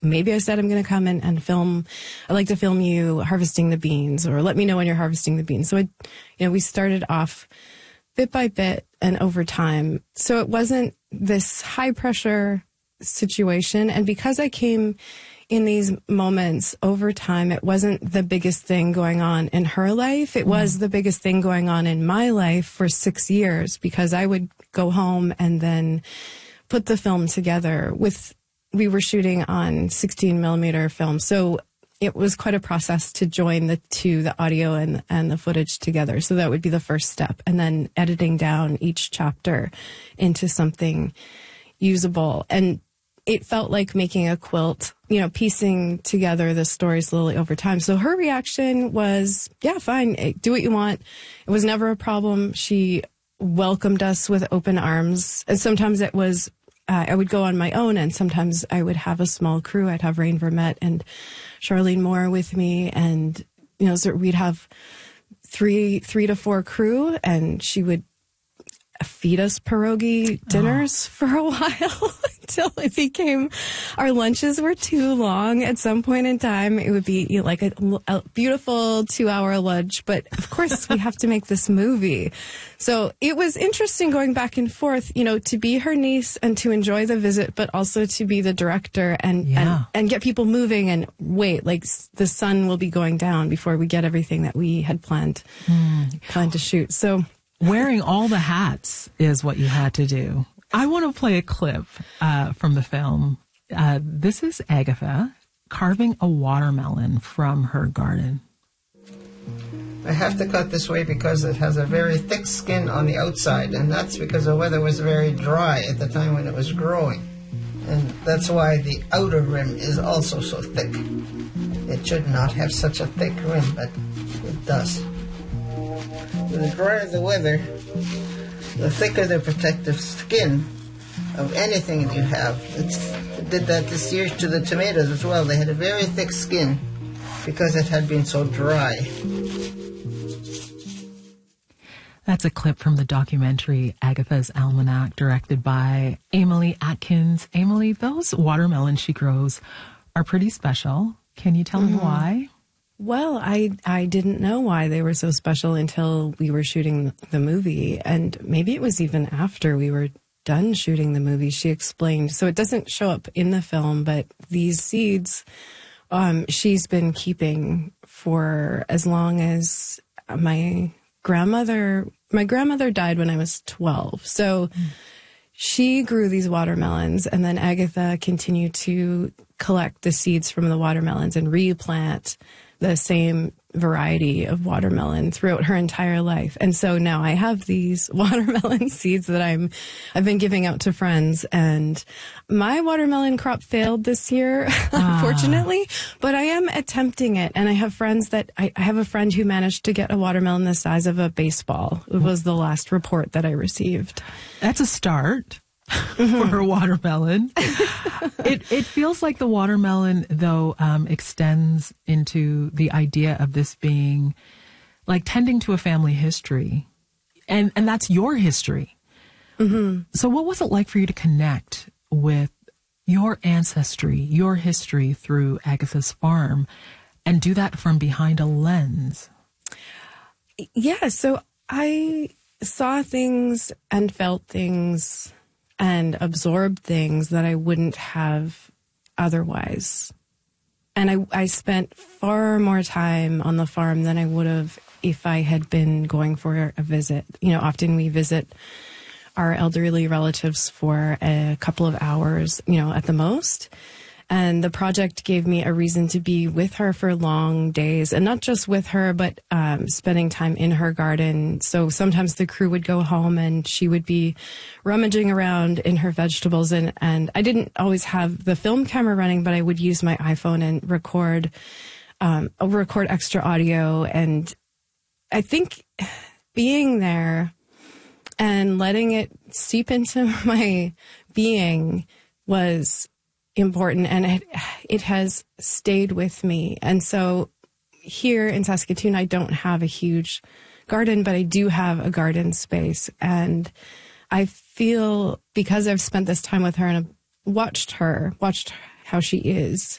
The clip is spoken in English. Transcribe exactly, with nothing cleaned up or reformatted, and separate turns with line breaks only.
maybe I said I'm going to come in and film. I'd like to film you harvesting the beans, or let me know when you're harvesting the beans. So, I, you know, we started off bit by bit and over time. So it wasn't this high pressure situation. And because I came in these moments over time, it wasn't the biggest thing going on in her life. It was the biggest thing going on in my life for six years because I would go home and then put the film together with, we were shooting on sixteen millimeter film. So it was quite a process to join the two, the audio and, and the footage together. So that would be the first step. And then editing down each chapter into something usable. And it felt like making a quilt, you know, piecing together the story slowly over time. So her reaction was, yeah, fine, do what you want. It was never a problem. She welcomed us with open arms. And sometimes it was, uh, I would go on my own, and sometimes I would have a small crew. I'd have Rain Vermette and Charlene Moore with me. And, you know, so we'd have three, three to four crew, and she would feed us pierogi dinners oh. for a while until it became, our lunches were too long. At some point in time, it would be, you know, like a, a beautiful two hour lunch. But of course, we have to make this movie. So it was interesting going back and forth, you know, to be her niece and to enjoy the visit, but also to be the director and, yeah. and, and get people moving and wait, like the sun will be going down before we get everything that we had planned, mm. planned to shoot. So
wearing all the hats is what you had to do. I want to play a clip uh, from the film. Uh, this is Agatha carving a watermelon from her garden.
I have to cut this way because it has a very thick skin on the outside, and that's because the weather was very dry at the time when it was growing. And that's why the outer rim is also so thick. It should not have such a thick rim, but it does. The drier the weather, the thicker the protective skin of anything that you have. It's, it did that this year to the tomatoes as well. They had a very thick skin because it had been so dry.
That's a clip from the documentary Agatha's Almanac, directed by Emily Atkins. Emily, those watermelons she grows are pretty special. Can you tell mm-hmm. me why?
Well, I I didn't know why they were so special until we were shooting the movie. And maybe it was even after we were done shooting the movie, she explained. So it doesn't show up in the film, but these seeds um, she's been keeping for as long as my grandmother, my grandmother died when I was twelve. So mm. she grew these watermelons, and then Agatha continued to collect the seeds from the watermelons and replant the same variety of watermelon throughout her entire life. And so now I have these watermelon seeds that I'm, I've been giving out to friends, and my watermelon crop failed this year, ah. unfortunately, but I am attempting it. And I have friends that, I, I have a friend who managed to get a watermelon the size of a baseball. It was the last report that I received.
That's a start. For a watermelon. it it feels like the watermelon, though, um, extends into the idea of this being like tending to a family history. And, and that's your history. Mm-hmm. So what was it like for you to connect with your ancestry, your history through Agatha's farm, and do that from behind a lens?
Yeah, so I saw things and felt things and absorbed things that I wouldn't have otherwise. And I, I spent far more time on the farm than I would have if I had been going for a visit. You know, often we visit our elderly relatives for a couple of hours, you know, at the most. And the project gave me a reason to be with her for long days, and not just with her, but um, spending time in her garden. So sometimes the crew would go home and she would be rummaging around in her vegetables. And, and I didn't always have the film camera running, but I would use my iPhone and record, um, record extra audio. And I think being there and letting it seep into my being was important, and it it has stayed with me. And so here in Saskatoon, I don't have a huge garden, but I do have a garden space. And I feel, because I've spent this time with her and I've watched her, watched how she is,